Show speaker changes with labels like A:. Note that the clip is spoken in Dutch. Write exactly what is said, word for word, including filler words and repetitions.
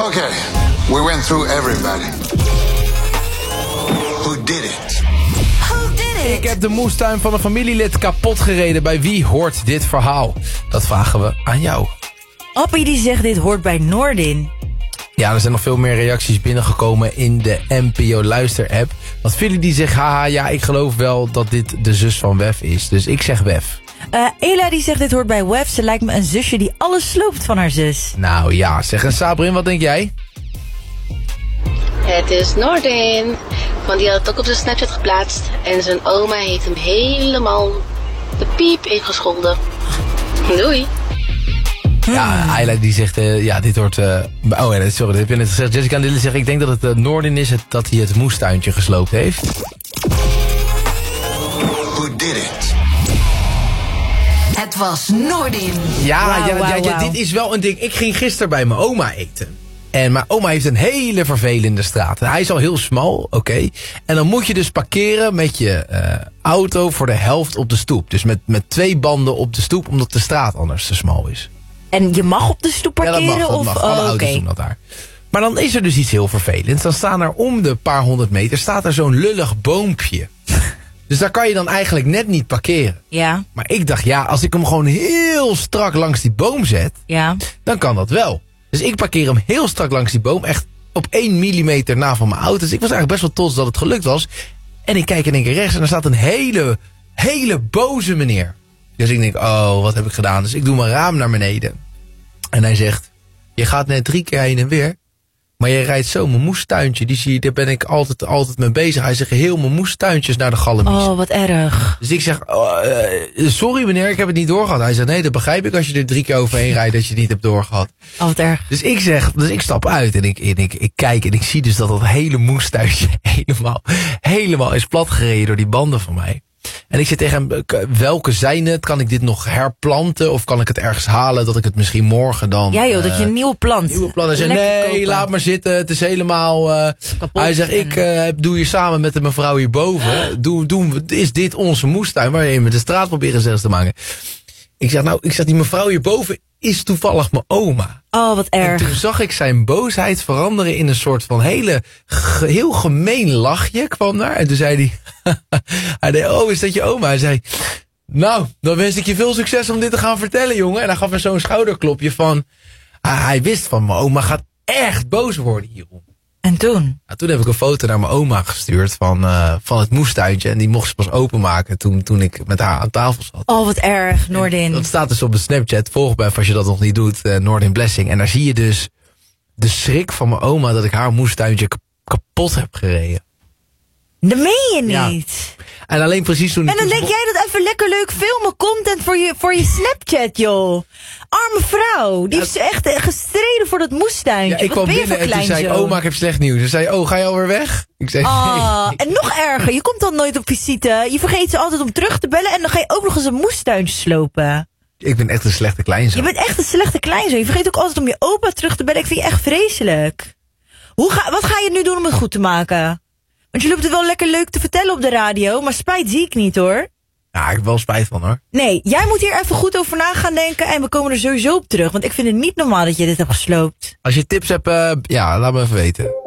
A: Okay, we went through everybody. Who did it?
B: Who did it?
C: Ik heb de moestuin van een familielid kapot gereden. Bij wie hoort dit verhaal? Dat vragen we aan jou.
B: Appie die zegt dit hoort bij Noordin.
C: Ja, er zijn nog veel meer reacties binnengekomen in de N P O Luister app. Want Philly die zegt, haha, ja, ik geloof wel dat dit de zus van Wef is. Dus ik zeg Wef.
B: Uh, Ela die zegt dit hoort bij Wef. Ze lijkt me een zusje die alles sloopt van haar zus.
C: Nou ja, zeg eens Sabrin, wat denk jij?
D: Het is Noordin. Want die had het ook op zijn Snapchat geplaatst. En zijn oma heeft hem helemaal de piep ingescholden. Doei.
C: Ja, Ayla die zegt, uh, ja, dit hoort... Uh, oh ja, sorry, dat heb je net gezegd. Jessica Dille zegt, ik denk dat het uh, Noordin is het, dat hij het moestuintje gesloopt heeft.
A: Who did it?
E: Het was Noordin.
C: Ja,
B: Wauw,
C: ja,
B: wauw,
C: ja, ja,
B: wauw.
C: dit is wel een ding. Ik ging gisteren bij mijn oma eten. En mijn oma heeft een hele vervelende straat. En hij is al heel smal, oké. Okay. En dan moet je dus parkeren met je uh, auto voor de helft op de stoep. Dus met, met twee banden op de stoep, omdat de straat anders te smal is.
B: En je mag op de stoep parkeren?
C: Ja, dat mag, dat
B: of,
C: mag. Alle
B: oh,
C: auto's
B: oké.
C: doen dat daar. Maar dan is er dus iets heel vervelends. Dan staan er om de paar honderd meter staat er zo'n lullig boompje. Dus daar kan je dan eigenlijk net niet parkeren.
B: Ja,
C: Maar ik dacht, ja, als ik hem gewoon heel strak langs die boom zet,
B: ja.
C: dan kan dat wel. Dus ik parkeer hem heel strak langs die boom, echt op één millimeter na van mijn auto. Dus ik was eigenlijk best wel trots dat het gelukt was. En ik kijk in één keer rechts en er staat een hele, hele boze meneer. Dus ik denk, oh, wat heb ik gedaan? Dus ik doe mijn raam naar beneden. En hij zegt, je gaat net drie keer heen en weer. Maar je rijdt zo mijn moestuintje. Die zie je, daar ben ik altijd, altijd mee bezig. Hij zegt heel mijn moestuintjes naar de gallemies.
B: Oh, wat erg.
C: Dus ik zeg, oh, uh, sorry meneer, ik heb het niet doorgehad. Hij zegt, nee, dat begrijp ik als je er drie keer overheen rijdt dat je het niet hebt doorgehad.
B: Oh, wat erg.
C: Dus ik zeg, dus ik stap uit en ik, en ik, ik kijk en ik zie dus dat dat hele moestuintje helemaal, helemaal is platgereden door die banden van mij. En ik zeg tegen hem, welke zijn het? Kan ik dit nog herplanten? Of kan ik het ergens halen dat ik het misschien morgen dan...
B: Ja joh, dat je een nieuwe plant.
C: Nieuwe plannen zeggen,
B: lekker
C: nee,
B: kopen.
C: laat maar zitten. Het is helemaal... Uh,
B: Kapot.
C: hij zegt, ik uh, doe hier samen met de mevrouw hierboven. Doen, doen, is dit onze moestuin? Waarin we met de straat proberen zelfs te maken. Ik zeg, nou, ik zeg, die mevrouw hierboven is toevallig mijn oma.
B: Oh, wat
C: En
B: erg.
C: toen zag ik zijn boosheid veranderen in een soort van hele, ge, heel gemeen lachje kwam daar. En toen zei hij, hij deed, oh, is dat je oma? Hij zei, nou, dan wens ik je veel succes om dit te gaan vertellen, jongen. En hij gaf me zo'n schouderklopje van, ah, hij wist van, mijn oma gaat echt boos worden hierom.
B: En toen?
C: Nou, toen heb ik een foto naar mijn oma gestuurd van, uh, van het moestuintje. En die mocht ze pas openmaken toen, toen ik met haar aan tafel zat.
B: Oh, wat erg, Noordin.
C: Dat staat dus op de Snapchat. Volg mij als je dat nog niet doet. Uh, Noordin Blessing. En daar zie je dus de schrik van mijn oma dat ik haar moestuintje kap- kapot heb gereden.
B: Dat meen je
C: Ja.
B: niet.
C: En alleen precies toen...
B: En dan denk jij dat even lekker leuk filmen, content voor je, voor je Snapchat, joh. Arme vrouw. Die
C: Ja.
B: heeft ze echt eh, gestreden voor dat moestuintje.
C: Ja, ik
B: Wat
C: kwam
B: ben je
C: binnen
B: voor
C: en toen zei ik,
B: kleinzoon?
C: oma, ik heb slecht nieuws. Ze zei, oh, ga je alweer weg? Ik zei,
B: Ah,
C: nee.
B: en nog erger, je komt dan nooit op visite. Je vergeet ze altijd om terug te bellen en dan ga je ook nog eens een moestuintje slopen.
C: Ik ben echt een slechte kleinzoon.
B: Je bent echt een slechte kleinzoon. Je vergeet ook altijd om je opa terug te bellen. Ik vind je echt vreselijk. Hoe ga, wat ga je nu doen om het goed te maken? Want je loopt het wel lekker leuk te vertellen op de radio, maar spijt zie ik niet hoor.
C: Ja, ik heb wel spijt van hoor.
B: Nee, jij moet hier even goed over na gaan denken en we komen er sowieso op terug. Want ik vind het niet normaal dat je dit hebt gesloopt.
C: Als je tips hebt, uh, ja, laat me even weten.